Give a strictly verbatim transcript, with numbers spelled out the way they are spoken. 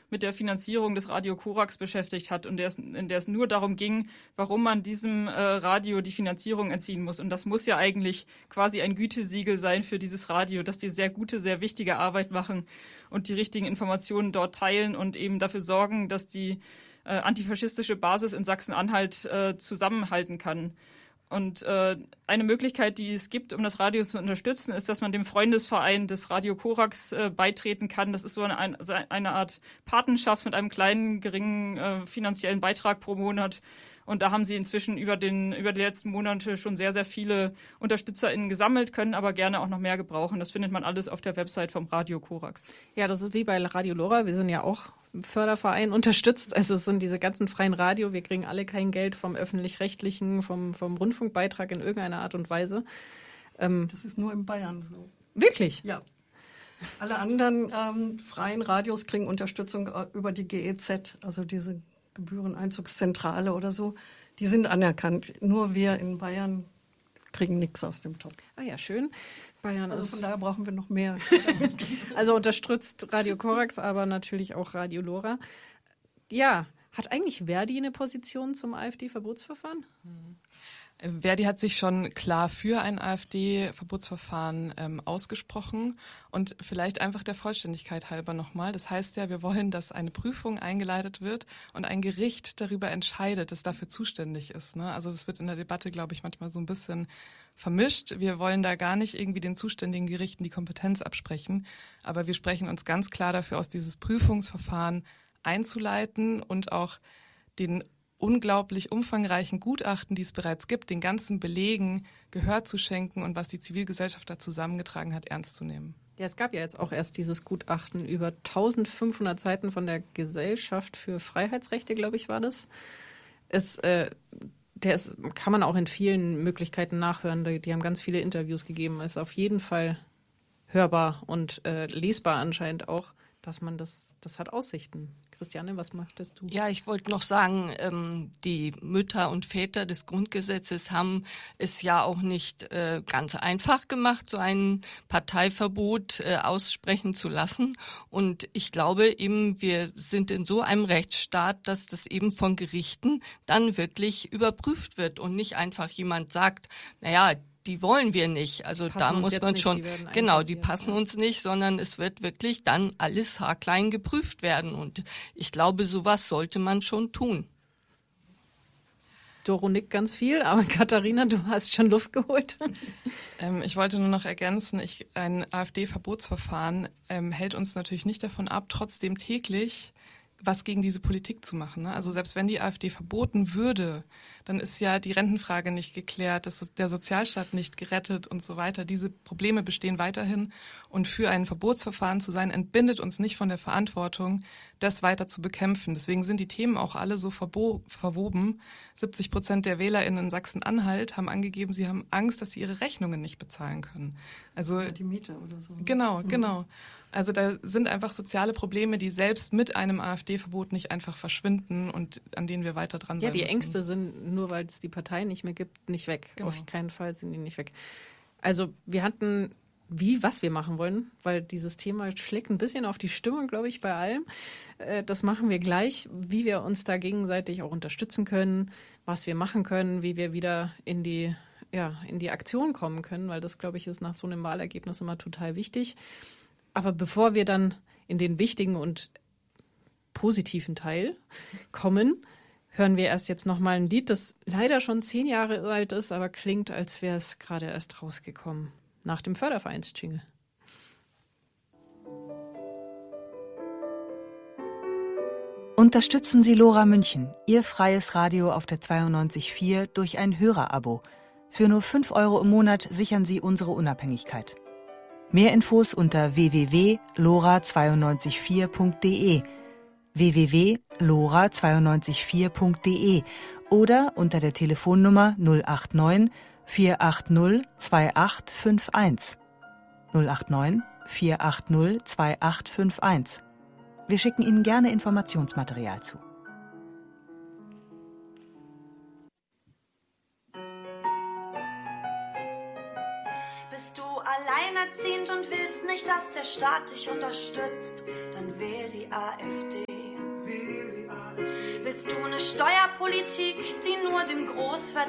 mit der Finanzierung des Radio Korax beschäftigt hat und der es, in der es nur darum ging, warum man diesem äh, Radio die Finanzierung entziehen muss. Und das muss ja eigentlich quasi ein Gütesiegel sein für dieses Radio, dass die sehr gute, sehr wichtige Arbeit machen und die richtigen Informationen dort teilen und eben dafür sorgen, dass die äh, antifaschistische Basis in Sachsen-Anhalt äh, zusammenhalten kann. Und äh, eine Möglichkeit, die es gibt, um das Radio zu unterstützen, ist, dass man dem Freundesverein des Radio Korax äh, beitreten kann. Das ist so eine, eine Art Patenschaft mit einem kleinen, geringen äh, finanziellen Beitrag pro Monat. Und da haben sie inzwischen über den über die letzten Monate schon sehr, sehr viele UnterstützerInnen gesammelt, können aber gerne auch noch mehr gebrauchen. Das findet man alles auf der Website vom Radio Korax. Ja, das ist wie bei Radio Lora. Wir sind ja auch im Förderverein unterstützt. Also es sind diese ganzen freien Radio. Wir kriegen alle kein Geld vom Öffentlich-Rechtlichen, vom, vom Rundfunkbeitrag in irgendeiner Art und Weise. Ähm, das ist nur in Bayern so. Wirklich? Ja. Alle anderen ähm, freien Radios kriegen Unterstützung über die G E Z, also diese Gebühreneinzugszentrale oder so, die sind anerkannt. Nur wir in Bayern kriegen nichts aus dem Topf. Ah ja, schön. Bayern also ist von daher brauchen wir noch mehr. Also unterstützt Radio Korax, aber natürlich auch Radio Lora. Ja, hat eigentlich Verdi eine Position zum AfD-Verbotsverfahren? Hm. Verdi hat sich schon klar für ein AfD-Verbotsverfahren ähm, ausgesprochen und vielleicht einfach der Vollständigkeit halber nochmal. Das heißt ja, wir wollen, dass eine Prüfung eingeleitet wird und ein Gericht darüber entscheidet, das dafür zuständig ist. Ne? Also das wird in der Debatte, glaube ich, manchmal so ein bisschen vermischt. Wir wollen da gar nicht irgendwie den zuständigen Gerichten die Kompetenz absprechen, aber wir sprechen uns ganz klar dafür aus, dieses Prüfungsverfahren einzuleiten und auch den unglaublich umfangreichen Gutachten, die es bereits gibt, den ganzen Belegen Gehör zu schenken und was die Zivilgesellschaft da zusammengetragen hat, ernst zu nehmen. Ja, es gab ja jetzt auch erst dieses Gutachten über eintausendfünfhundert Seiten von der Gesellschaft für Freiheitsrechte, glaube ich, war das. Es, äh, der ist, kann man auch in vielen Möglichkeiten nachhören. Die, die haben ganz viele Interviews gegeben. Ist auf jeden Fall hörbar und äh, lesbar anscheinend auch, dass man das, das hat Aussichten. Christiane, was möchtest du? Ja, ich wollte noch sagen, ähm, die Mütter und Väter des Grundgesetzes haben es ja auch nicht äh, ganz einfach gemacht, so ein Parteiverbot äh, aussprechen zu lassen. Und ich glaube eben, wir sind in so einem Rechtsstaat, dass das eben von Gerichten dann wirklich überprüft wird und nicht einfach jemand sagt, naja, die wollen wir nicht. Also da muss man schon, genau, die passen uns nicht, sondern es wird wirklich dann alles haarklein geprüft werden. Und ich glaube, sowas sollte man schon tun. Doro nickt ganz viel, aber Katharina, du hast schon Luft geholt. Ähm, ich wollte nur noch ergänzen, ich, ein AfD-Verbotsverfahren ähm, hält uns natürlich nicht davon ab, trotzdem täglich was gegen diese Politik zu machen. Ne? Also selbst wenn die AfD verboten würde, dann ist ja die Rentenfrage nicht geklärt, ist der Sozialstaat nicht gerettet und so weiter. Diese Probleme bestehen weiterhin. Und für ein Verbotsverfahren zu sein, entbindet uns nicht von der Verantwortung, das weiter zu bekämpfen. Deswegen sind die Themen auch alle so verbo- verwoben. siebzig Prozent der WählerInnen in Sachsen-Anhalt haben angegeben, sie haben Angst, dass sie ihre Rechnungen nicht bezahlen können. Also ja, die Miete oder so. Genau, mhm. genau. Also da sind einfach soziale Probleme, die selbst mit einem AfD-Verbot nicht einfach verschwinden und an denen wir weiter dran sein müssen. Ja, die müssen. Ängste sind, nur weil es die Partei nicht mehr gibt, nicht weg. Genau. Auf keinen Fall sind die nicht weg. Also wir hatten, wie, was wir machen wollen, weil dieses Thema schlägt ein bisschen auf die Stimmung, glaube ich, bei allem. Das machen wir gleich, wie wir uns da gegenseitig auch unterstützen können, was wir machen können, wie wir wieder in die, ja, in die Aktion kommen können, weil das, glaube ich, ist nach so einem Wahlergebnis immer total wichtig. Aber bevor wir dann in den wichtigen und positiven Teil kommen, hören wir erst jetzt nochmal ein Lied, das leider schon zehn Jahre alt ist, aber klingt, als wäre es gerade erst rausgekommen. Nach dem Fördervereins-Jingle. Unterstützen Sie Lora München, Ihr freies Radio auf der zweiundneunzig Komma vier durch ein Hörerabo. Für nur fünf Euro im Monat sichern Sie unsere Unabhängigkeit. Mehr Infos unter w w w punkt lora zwei neun vier punkt d e, w w w punkt lora zwei neun vier punkt d e oder unter der Telefonnummer null acht neun vier acht null zwei acht fünf eins. null acht neun vier acht null zwei acht fünf eins. Wir schicken Ihnen gerne Informationsmaterial zu. Bist du alleinerziehend und willst nicht, dass der Staat dich unterstützt, dann wähl die AfD. Willst du eine Steuerpolitik, die nur dem Großverdienst